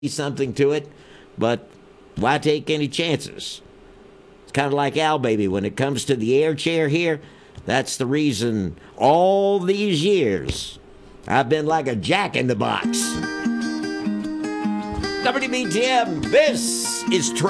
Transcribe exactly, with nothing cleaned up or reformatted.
something to it, but why take any chances? It's kind of like Al Baby when it comes to the air chair here. That's the reason all these years I've been like a jack in the box. W B T M, this is Trey.